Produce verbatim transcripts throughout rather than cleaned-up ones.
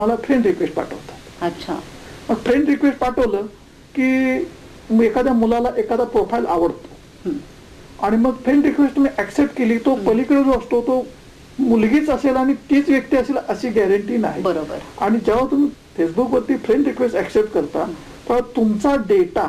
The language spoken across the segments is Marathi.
मला फ्रेंड रिक्वेस्ट पाठवतात. अच्छा. मग फ्रेंड रिक्वेस्ट पाठवलं की एखाद्या मुलाला एखादा प्रोफाईल आवडतो आणि मग फ्रेंड रिक्वेस्ट तुम्ही ऍक्सेप्ट केली, तो पलीकडे जो असतो तो मुलगीच असेल आणि तीच व्यक्ती असेल अशी गॅरंटी नाही. बरोबर. आणि जेव्हा तुम्ही फेसबुकवरती फ्रेंड रिक्वेस्ट ऍक्सेप्ट करता तेव्हा तुमचा डेटा,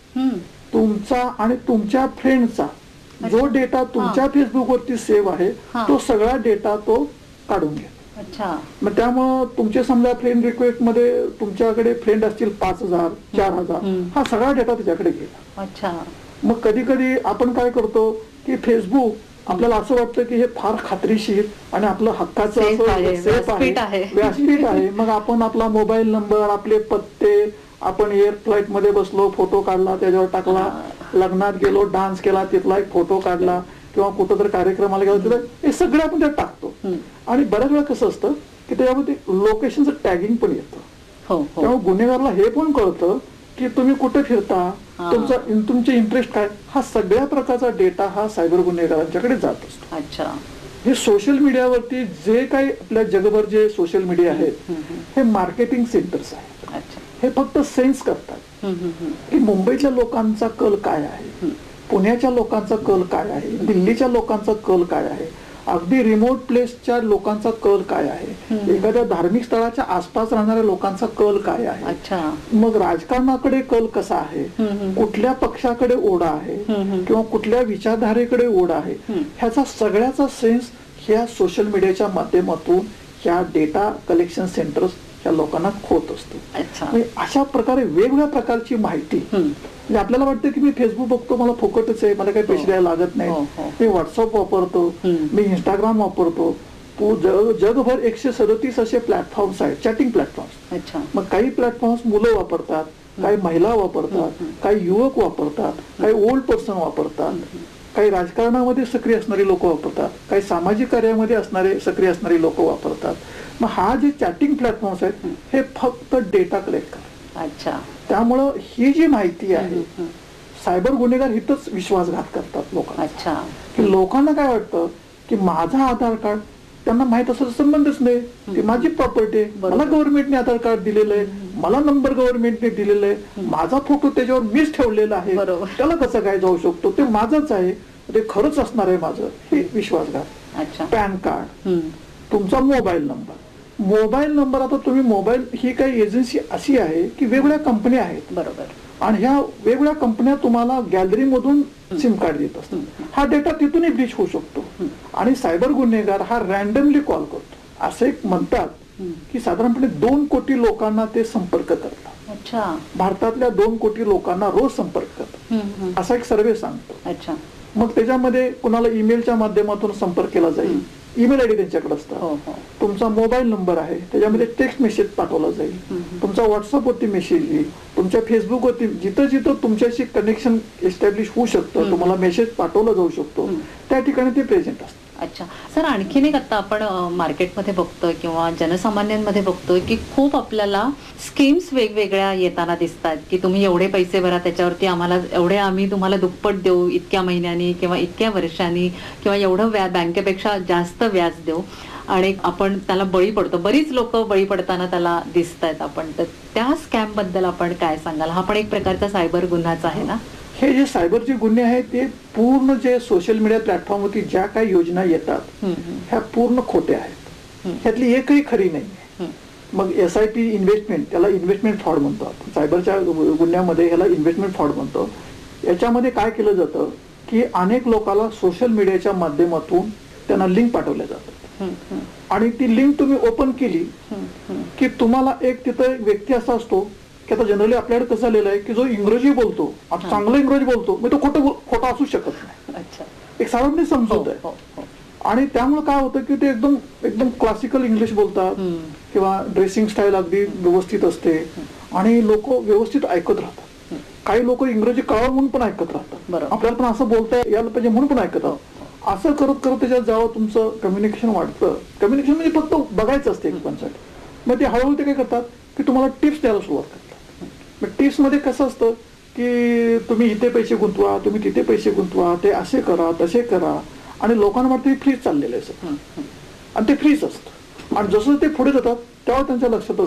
तुमचा आणि तुमच्या फ्रेंडचा जो डेटा तुमच्या फेसबुकवरती सेव्ह आहे तो सगळा डेटा तो काढून घेतो. अच्छा. मग त्यामुळं तुमचे समजा फ्रेंड रिक्वेस्ट मध्ये तुमच्याकडे फ्रेंड असतील पाच हजार चार हजार हा सगळा डेटा त्याच्याकडे गेला. अच्छा. मग कधी कधी आपण काय करतो की फेसबुक आपल्याला असं वाटतं की हे फार खात्रीशीर आणि आपलं हक्काचं Safe आहे, असं सेफ व्यासपीठ आहे, आहे. व्यासपीठ आहे. मग आपण आपला मोबाईल नंबर, आपले पत्ते, आपण एअर फ्लाईट मध्ये बसलो फोटो काढला त्याच्यावर टाकला, लग्नात गेलो डान्स केला तिथला एक फोटो काढला किंवा कुठं तरी कार्यक्रमाला गेलो तिथं हे सगळं आपण त्यात टाकतो. आणि बऱ्याच वेळा कसं असतं की त्याच्यामध्ये लोकेशनचं टॅगिंग पण येतं. त्यामुळे गुन्हेगारला हे पण कळतं की तुम्ही कुठे फिरता, तुमचा तुमचे इंटरेस्ट काय, हा सगळ्या प्रकारचा डेटा हा सायबर गुन्हेगारांच्याकडे जात असतो. अच्छा. हे सोशल मीडियावरती जे काही आपल्या जगभर जे सोशल मीडिया आहेत हे मार्केटिंग सेंटर्स आहेत. हे फक्त सेन्स करतात की मुंबईच्या लोकांचा कल काय आहे, पुण्याच्या लोकांचा कल काय आहे, दिल्लीच्या लोकांचा कल काय आहे, अगदी रिमोट प्लेसच्या लोकांचा कल काय आहे, एखाद्या धार्मिक स्थळाच्या आसपास राहणाऱ्या लोकांचा कल काय आहे, मग राजकारणाकडे कल कसा आहे, कुठल्या पक्षाकडे ओढा आहे किंवा कुठल्या विचारधारेकडे ओढा आहे, ह्याचा सगळ्याचा सेन्स ह्या सोशल मीडियाच्या माध्यमातून ह्या डेटा कलेक्शन सेंटर्स ह्या लोकांना होत असतो. अशा प्रकारे वेगवेगळ्या प्रकारची माहिती म्हणजे आपल्याला वाटतं की मी फेसबुक बघतो मला फुकटच आहे, मला काही पैसे द्यायला लागत नाही, मी व्हॉट्सअप वापरतो, मी इंस्टाग्राम वापरतो, जगभर एकशे सदतीस असे प्लॅटफॉर्म्स आहेत चॅटिंग प्लॅटफॉर्म्स. मग काही प्लॅटफॉर्म्स मुलं वापरतात, काही महिला वापरतात, काही युवक वापरतात, काही ओल्ड पर्सन वापरतात, काही राजकारणामध्ये सक्रिय असणारी लोक वापरतात, काही सामाजिक कार्यामध्ये असणारे सक्रिय असणारी लोक वापरतात. मग हा जे चॅटिंग प्लॅटफॉर्म्स आहेत हे फक्त डेटा कलेक्ट करतात. अच्छा. त्यामुळं ही जी माहिती आहे सायबर गुन्हेगार हिथंच विश्वासघात करतात लोकांना. अच्छा. की लोकांना काय वाटतं की माझा आधार कार्ड त्यांना माहित असं संबंधच नाही, ती माझी प्रॉपर्टी आहे, मला गव्हर्नमेंटने आधार कार्ड दिलेलं आहे, मला नंबर गव्हर्नमेंटने दिलेला आहे, माझा फोटो त्याच्यावर मीच ठेवलेला आहे, त्याला कसं काय जाऊ शकतो, ते माझंच आहे, ते खरंच असणार आहे माझं, हे विश्वासघात. पॅन कार्ड, तुमचा मोबाईल नंबर, मोबाईल नंबर आता तुम्ही मोबाईल ही काही एजन्सी अशी आहे की वेगवेगळ्या कंपन्या आहेत. बरोबर. आणि ह्या वेगवेगळ्या कंपन्या तुम्हाला गॅलरी मधून सिम कार्ड देत असतात. हा डेटा तिथूनही ब्रीच होऊ शकतो आणि सायबर गुन्हेगार हा रॅन्डमली कॉल करतो. असं एक म्हणतात की साधारणपणे दोन कोटी लोकांना ते संपर्क करतात. अच्छा. भारतातल्या दोन कोटी लोकांना रोज संपर्क करतात असा एक सर्वे सांगतो. अच्छा. मग त्याच्यामध्ये कुणाला ईमेलच्या माध्यमातून संपर्क केला जाईल, ईमेल आयडी त्यांच्याकडे असतात, तुमचा मोबाईल नंबर आहे त्याच्यामध्ये टेक्स्ट मेसेज पाठवला जाईल, तुमचा व्हॉट्सअपवरती मेसेज येईल, तुमच्या फेसबुकवरती जिथं जिथं तुमच्याशी कनेक्शन एस्टॅब्लिश होऊ शकतं, तुम्हाला मेसेज पाठवला जाऊ शकतो त्या ठिकाणी ते प्रेझेंट असतं. अच्छा. सर, आणखीन एक आता आपण मार्केटमध्ये बघतोय किंवा जनसामान्यांमध्ये बघतोय की खूप आपल्याला स्कीम्स वेगवेगळ्या येताना दिसतात की तुम्ही एवढे पैसे भरा त्याच्यावरती आम्हाला एवढे आम्ही तुम्हाला दुप्पट देऊ इतक्या महिन्यांनी किंवा इतक्या वर्षांनी किंवा एवढं व्याज बँकेपेक्षा जास्त व्याज देऊ आणि आपण त्याला बळी पडतो. बरीच लोक बळी पडताना त्याला दिसत आहेत. आपण तर त्या स्कॅम बद्दल आपण काय सांगाल? हा पण एक प्रकारचा सायबर गुन्हाच आहे ना? हे जे सायबरचे गुन्हे आहेत ते पूर्ण जे सोशल मीडिया प्लॅटफॉर्मवरती ज्या काही योजना येतात ह्या पूर्ण खोट्या आहेत, ह्यातली एकही खरी नाही. मग एस आय पी इन्व्हेस्टमेंट, त्याला इन्व्हेस्टमेंट फ्रॉड म्हणतो आपण, सायबरच्या गुन्ह्यामध्ये ह्याला इन्व्हेस्टमेंट फ्रॉड म्हणतो. याच्यामध्ये काय केलं जातं की अनेक लोकांना सोशल मीडियाच्या माध्यमातून त्यांना लिंक पाठवल्या जातात आणि ती लिंक तुम्ही ओपन केली की तुम्हाला एक तिथं व्यक्ती असा असतो की आता जनरली आपल्याकडे कसं झालेलं आहे की जो इंग्रजी बोलतो, आता चांगलं इंग्रजी बोलतो, मग तो खोटं खोटं असू शकत नाही. एक साधारण समजूत आहे. आणि त्यामुळे काय होतं की ते एकदम एकदम क्लासिकल इंग्लिश बोलतात किंवा ड्रेसिंग स्टाईल अगदी व्यवस्थित असते आणि लोक व्यवस्थित ऐकत राहतात. काही लोक इंग्रजी कळावं म्हणून पण ऐकत राहतात, आपल्याला पण असं बोलता यायला पाहिजे म्हणून पण ऐकत राहतात. असं करत करत त्याच्यात जेव्हा तुमचं कम्युनिकेशन वाढतं, कम्युनिकेशन म्हणजे फक्त बघायचं असते एकमेकांसाठी, मग ते हळूहळू ते काय करतात की तुम्हाला टिप्स द्यायला सुरुवात करतात. मग टिप्स मध्ये कसं असतं की तुम्ही इथे पैसे गुंतवा, तुम्ही तिथे पैसे गुंतवा, ते असे करा तसे करा आणि लोकांना वाटतं फ्रीज चाललेलं आहे आणि ते फ्रीज असतं. आणि जसं ते पुढे जातात तेव्हा त्यांच्या लक्षात